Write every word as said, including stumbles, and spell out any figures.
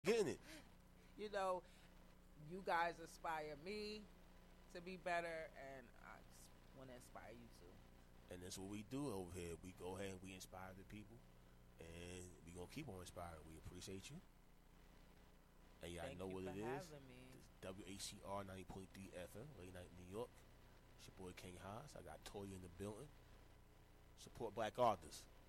Getting it. You know, you guys inspire me to be better, and I just want to inspire you too. And that's what we do over here. We go ahead and we inspire the people, and we gonna keep on inspiring. We appreciate you, and y'all Thank know you what for it is. having me. It's W H C R ninety point three F M, late night New York. It's your boy King Haas. I got Toya in the building. Support black authors.